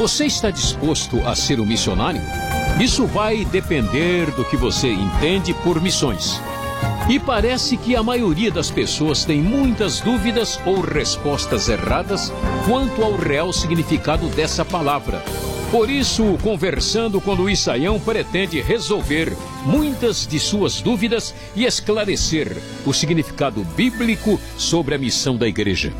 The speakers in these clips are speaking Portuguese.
você está disposto a ser um missionário? Isso vai depender do que você entende por missões. E parece que a maioria das pessoas tem muitas dúvidas ou respostas erradas quanto ao real significado dessa palavra. Por isso, Conversando com Luiz Saião pretende resolver muitas de suas dúvidas e esclarecer o significado bíblico sobre a missão da igreja.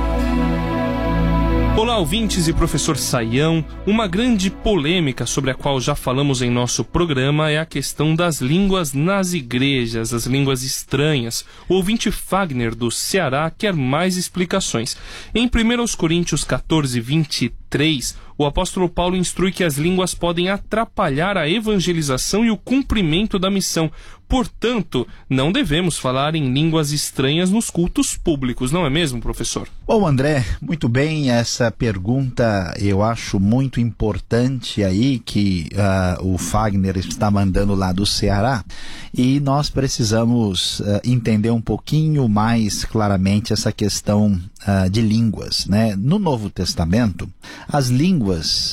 Olá, ouvintes e professor Saião. Uma grande polêmica sobre a qual já falamos em nosso programa é a questão das línguas nas igrejas, as línguas estranhas. O ouvinte Fagner, do Ceará, quer mais explicações. Em 1 Coríntios 14, 23, o apóstolo Paulo instrui que as línguas podem atrapalhar a evangelização e o cumprimento da missão. Portanto, não devemos falar em línguas estranhas nos cultos públicos, não é mesmo, professor? Bom, André, muito bem, essa pergunta eu acho muito importante aí que o Fagner está mandando lá do Ceará, e nós precisamos entender um pouquinho mais claramente essa questão de línguas, né? No Novo Testamento, as línguas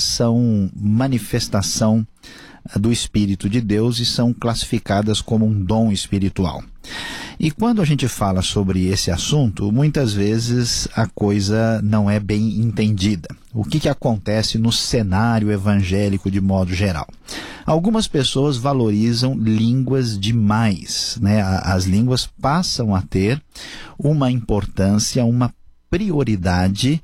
são manifestação do Espírito de Deus e são classificadas como um dom espiritual. E quando a gente fala sobre esse assunto, muitas vezes a coisa não é bem entendida. O que acontece no cenário evangélico de modo geral? Algumas pessoas valorizam línguas demais, né? As línguas passam a ter uma importância, uma prioridade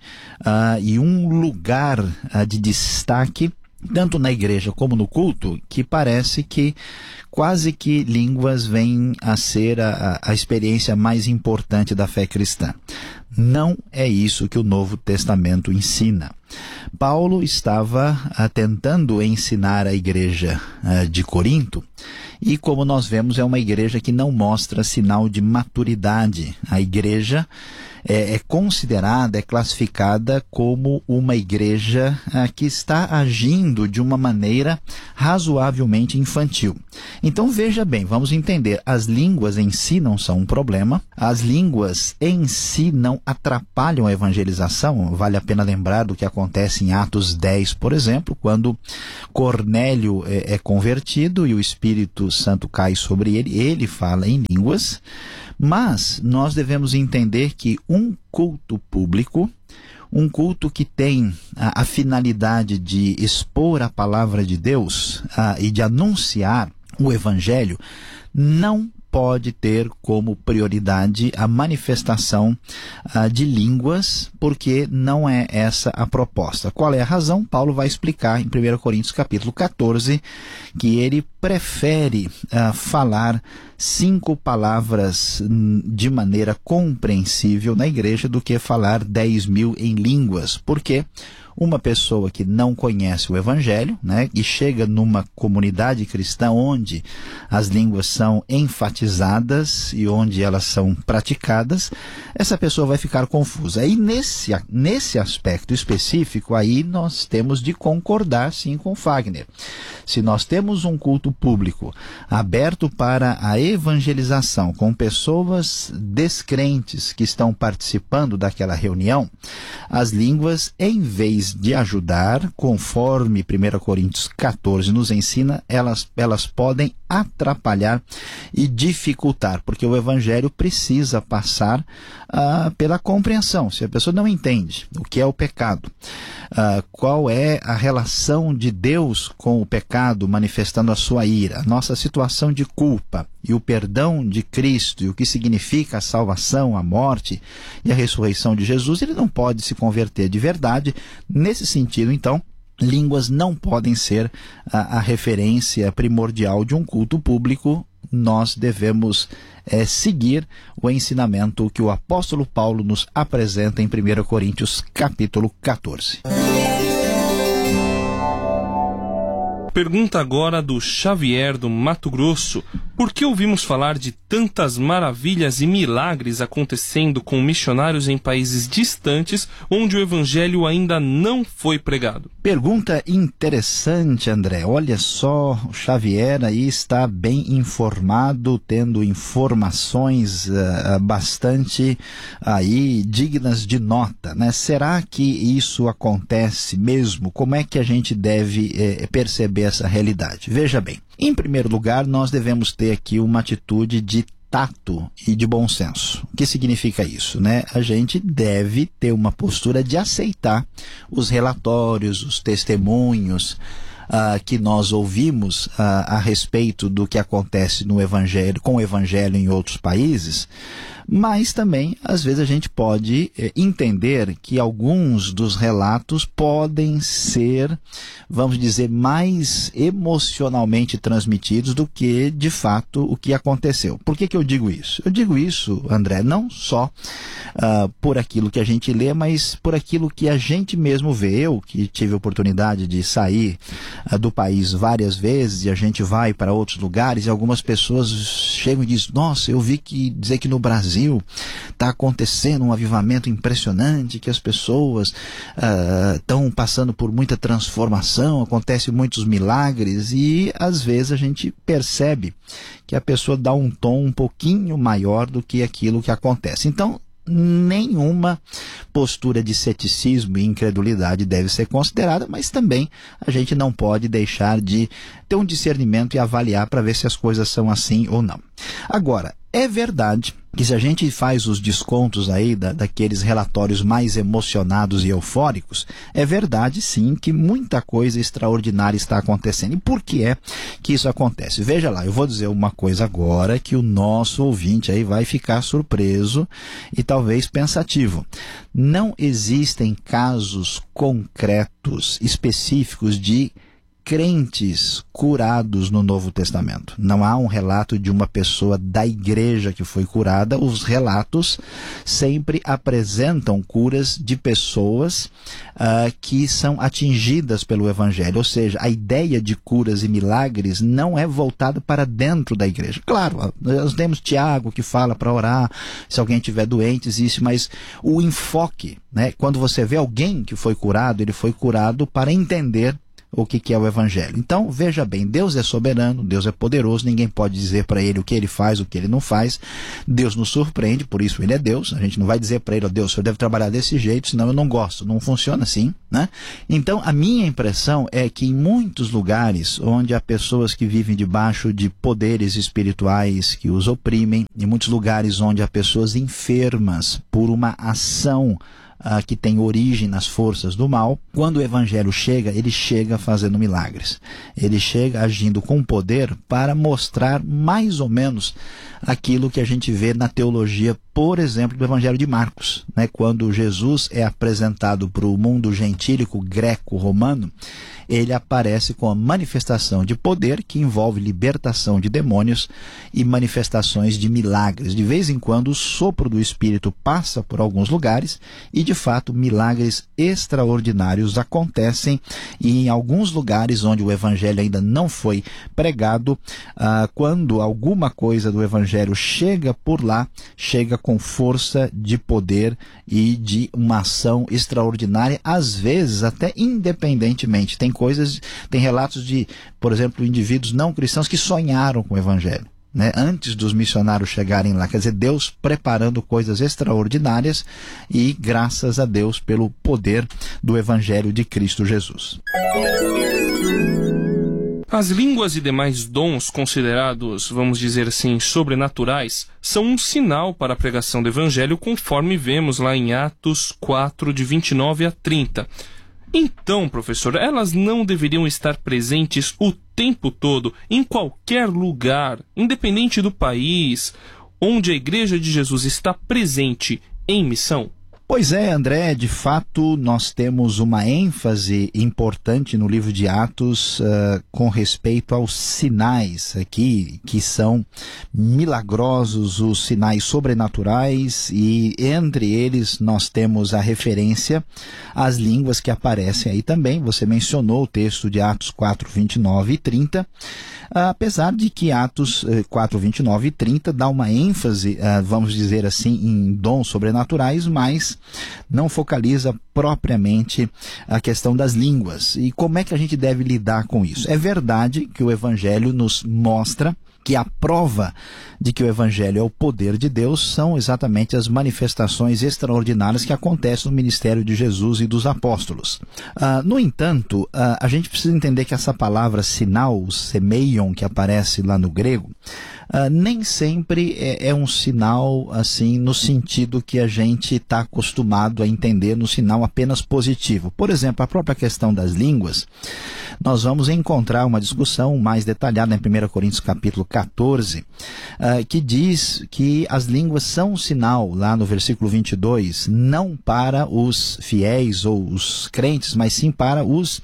e um lugar de destaque tanto na igreja como no culto, que parece que quase que línguas vêm a ser a experiência mais importante da fé cristã. Não é isso que o Novo Testamento ensina. Paulo estava tentando ensinar a igreja de Corinto, e como nós vemos, é uma igreja que não mostra sinal de maturidade. A igreja é considerada, é classificada como uma igreja que está agindo de uma maneira razoavelmente infantil. Então veja bem, vamos entender, as línguas em si não são um problema, as línguas em si não atrapalham a evangelização. Vale a pena lembrar do que acontece em Atos 10, por exemplo, quando Cornélio é convertido e o Espírito Santo cai sobre ele, ele fala em línguas. Mas nós devemos entender que um culto público, um culto que tem a finalidade de expor a palavra de Deus e de anunciar o Evangelho, não pode ter como prioridade a manifestação de línguas, porque não é essa a proposta. Qual é a razão? Paulo vai explicar em 1 Coríntios capítulo 14, que ele prefere falar 5 palavras de maneira compreensível na igreja do que falar 10.000 em línguas. Por quê? Uma pessoa que não conhece o Evangelho, né, e chega numa comunidade cristã onde as línguas são enfatizadas e onde elas são praticadas, essa pessoa vai ficar confusa. E nesse aspecto específico, aí nós temos de concordar sim com Fagner. Se nós temos um culto público aberto para a evangelização, com pessoas descrentes que estão participando daquela reunião, as línguas, em vez de ajudar, conforme 1 Coríntios 14 nos ensina, elas podem atrapalhar e dificultar, porque o Evangelho precisa passar pela compreensão. Se a pessoa não entende o que é o pecado, qual é a relação de Deus com o pecado manifestando a sua ira, a nossa situação de culpa e o perdão de Cristo e o que significa a salvação, a morte e a ressurreição de Jesus, ele não pode se converter de verdade. Nesse sentido, então, línguas não podem ser a referência primordial de um culto público. Nós devemos seguir o ensinamento que o apóstolo Paulo nos apresenta em 1 Coríntios capítulo 14. Pergunta agora do Xavier, do Mato Grosso. Por que ouvimos falar de tantas maravilhas e milagres acontecendo com missionários em países distantes onde o evangelho ainda não foi pregado? Pergunta interessante, André. Olha só, o Xavier aí está bem informado, tendo informações bastante aí dignas de nota, né? Será que isso acontece mesmo? Como é que a gente deve perceber essa realidade? Veja bem, em primeiro lugar, nós devemos ter aqui uma atitude de tato e de bom senso. O que significa isso, né? A gente deve ter uma postura de aceitar os relatórios, os testemunhos que nós ouvimos a respeito do que acontece no evangelho, com o evangelho em outros países, mas também, às vezes, a gente pode entender que alguns dos relatos podem ser, vamos dizer, mais emocionalmente transmitidos do que, de fato, o que aconteceu. Por que eu digo isso? Eu digo isso, André, não só por aquilo que a gente lê, mas por aquilo que a gente mesmo vê. Eu, que tive a oportunidade de sair do país várias vezes, e a gente vai para outros lugares, e algumas pessoas chegam e dizem: nossa, eu vi dizer que no Brasil está acontecendo um avivamento impressionante, que as pessoas estão passando por muita transformação, acontecem muitos milagres, e às vezes a gente percebe que a pessoa dá um tom um pouquinho maior do que aquilo que acontece. Então, nenhuma postura de ceticismo e incredulidade deve ser considerada, mas também a gente não pode deixar de ter um discernimento e avaliar para ver se as coisas são assim ou não. Agora, é verdade que se a gente faz os descontos aí daqueles relatórios mais emocionados e eufóricos, é verdade sim que muita coisa extraordinária está acontecendo. E por que é que isso acontece? Veja lá, eu vou dizer uma coisa agora que o nosso ouvinte aí vai ficar surpreso e talvez pensativo. Não existem casos concretos, específicos de crentes curados no Novo Testamento. Não há um relato de uma pessoa da igreja que foi curada. Os relatos sempre apresentam curas de pessoas que são atingidas pelo Evangelho. Ou seja, a ideia de curas e milagres não é voltada para dentro da igreja. Claro, nós temos Tiago que fala para orar se alguém estiver doente, existe, mas o enfoque, né, quando você vê alguém que foi curado, ele foi curado para entender o que é o Evangelho. Então, veja bem, Deus é soberano, Deus é poderoso, ninguém pode dizer para ele o que ele faz, o que ele não faz. Deus nos surpreende, por isso ele é Deus. A gente não vai dizer para ele: ó, Deus, o senhor deve trabalhar desse jeito, senão eu não gosto. Não funciona assim, né? Então, a minha impressão é que em muitos lugares onde há pessoas que vivem debaixo de poderes espirituais que os oprimem, em muitos lugares onde há pessoas enfermas por uma ação que tem origem nas forças do mal, quando o Evangelho chega, ele chega fazendo milagres. Ele chega agindo com poder para mostrar mais ou menos aquilo que a gente vê na teologia, por exemplo, do Evangelho de Marcos, né? Quando Jesus é apresentado para o mundo gentílico greco-romano, ele aparece com a manifestação de poder que envolve libertação de demônios e manifestações de milagres. De vez em quando o sopro do Espírito passa por alguns lugares e, de fato, milagres extraordinários acontecem, e em alguns lugares onde o Evangelho ainda não foi pregado, quando alguma coisa do Evangelho chega por lá, chega com força de poder e de uma ação extraordinária, às vezes até independentemente. Tem relatos de, por exemplo, indivíduos não cristãos que sonharam com o Evangelho, né, antes dos missionários chegarem lá. Quer dizer, Deus preparando coisas extraordinárias, e graças a Deus pelo poder do Evangelho de Cristo Jesus. As línguas e demais dons considerados, vamos dizer assim, sobrenaturais, são um sinal para a pregação do Evangelho, conforme vemos lá em Atos 4, de 29 a 30. Então, professor, elas não deveriam estar presentes o tempo todo, em qualquer lugar, independente do país, onde a Igreja de Jesus está presente em missão? Pois é, André, de fato nós temos uma ênfase importante no livro de Atos com respeito aos sinais aqui, que são milagrosos, os sinais sobrenaturais, e entre eles nós temos a referência às línguas que aparecem aí também. Você mencionou o texto de Atos 4, 29 e 30, apesar de que Atos 4, 29 e 30 dá uma ênfase, vamos dizer assim, em dons sobrenaturais, mas não focaliza propriamente a questão das línguas. E como é que a gente deve lidar com isso? É verdade que o Evangelho nos mostra que a prova de que o Evangelho é o poder de Deus são exatamente as manifestações extraordinárias que acontecem no ministério de Jesus e dos apóstolos. No entanto, a gente precisa entender que essa palavra sinal, semeion, que aparece lá no grego, nem sempre é um sinal assim no sentido que a gente está acostumado a entender, no sinal apenas positivo. Por exemplo, a própria questão das línguas, nós vamos encontrar uma discussão mais detalhada em 1 Coríntios capítulo 14, que diz que as línguas são um sinal, lá no versículo 22, não para os fiéis ou os crentes, mas sim para os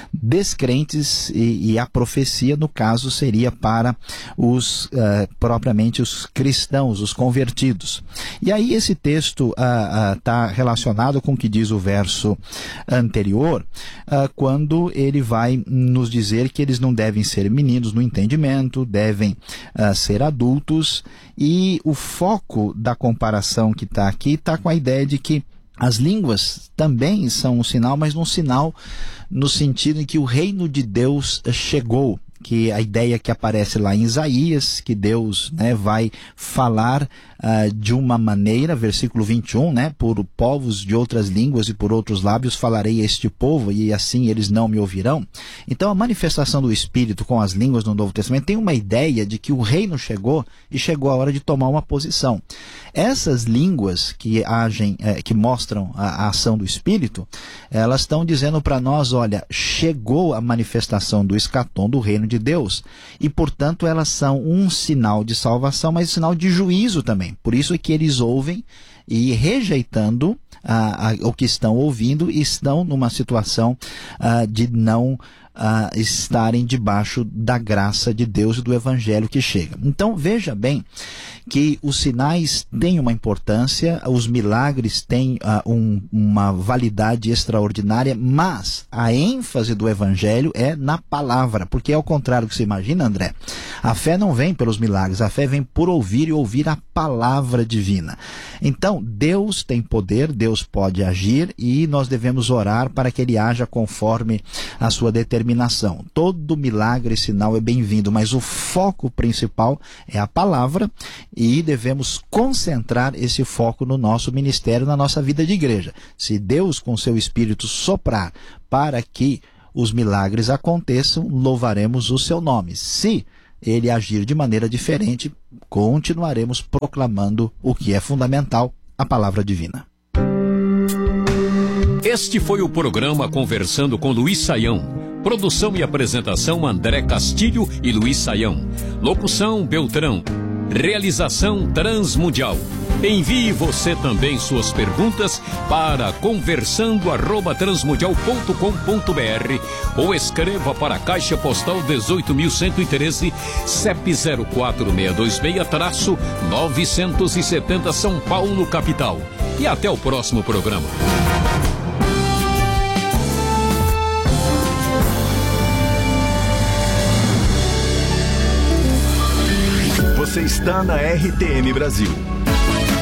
descrentes, e a profecia, no caso, seria para os propriamente os cristãos, os convertidos. E aí esse texto está relacionado com o que diz o verso anterior, quando ele vai nos dizer que eles não devem ser meninos no entendimento, devem ser adultos, e o foco da comparação que está aqui está com a ideia de que as línguas também são um sinal, mas um sinal no sentido em que o reino de Deus chegou, que a ideia que aparece lá em Isaías, que Deus, vai falar de uma maneira, versículo 21, por povos de outras línguas e por outros lábios falarei a este povo, e assim eles não me ouvirão. Então a manifestação do Espírito com as línguas no Novo Testamento tem uma ideia de que o reino chegou e chegou a hora de tomar uma posição. Essas línguas que agem, que mostram a ação do Espírito, elas estão dizendo para nós, olha, chegou a manifestação do escatom do reino de Deus, e portanto elas são um sinal de salvação, mas um sinal de juízo também. Por isso é que eles ouvem e, rejeitando o que estão ouvindo, estão numa situação de não estarem debaixo da graça de Deus e do Evangelho que chega. Então veja bem que os sinais têm uma importância, os milagres têm uma validade extraordinária, mas a ênfase do Evangelho é na palavra, porque é ao contrário do que você imagina, André. A fé não vem pelos milagres, a fé vem por ouvir, e ouvir a palavra divina. Então Deus tem poder, Deus pode agir, e nós devemos orar para que Ele haja conforme a sua determinação. Todo milagre e sinal é bem-vindo, mas o foco principal é a palavra, e devemos concentrar esse foco no nosso ministério, na nossa vida de igreja. Se Deus, com seu Espírito, soprar para que os milagres aconteçam, louvaremos o seu nome. Se Ele agir de maneira diferente, continuaremos proclamando o que é fundamental, a palavra divina. Este foi o programa Conversando com Luiz Saião. Produção e apresentação André Castilho e Luiz Saião. Locução Beltrão. Realização Transmundial. Envie você também suas perguntas para conversando@transmundial.com.br ou escreva para a Caixa Postal 18.113, CEP 04626-970 São Paulo, capital. E até o próximo programa. Você está na RTM Brasil.